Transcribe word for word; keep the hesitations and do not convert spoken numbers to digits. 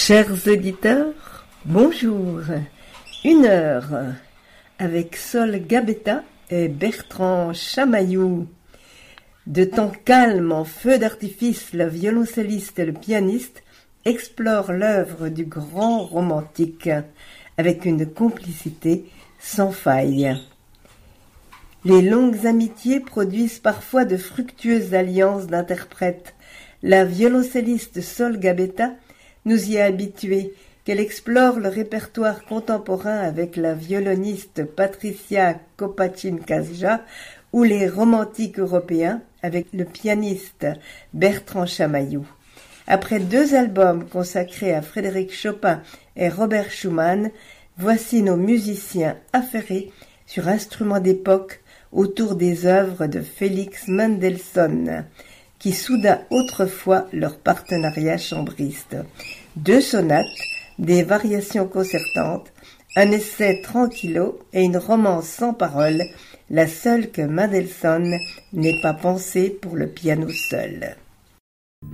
Chers auditeurs, bonjour. Une heure avec Sol Gabetta et Bertrand Chamaillou. De temps calme en feu d'artifice, le violoncelliste et le pianiste explorent l'œuvre du grand romantique avec une complicité sans faille. Les longues amitiés produisent parfois de fructueuses alliances d'interprètes. La violoncelliste Sol Gabetta nous y a habitués, qu'elle explore le répertoire contemporain avec la violoniste Patricia Kopachin-Kasja ou les romantiques européens avec le pianiste Bertrand Chamaillou. Après deux albums consacrés à Frédéric Chopin et Robert Schumann, voici nos musiciens affairés sur instruments d'époque autour des œuvres de Félix Mendelssohn, qui souda autrefois leur partenariat chambriste. Deux sonates, des variations concertantes, un essai tranquillo et une romance sans parole, la seule que Mendelssohn n'ait pas pensée pour le piano seul.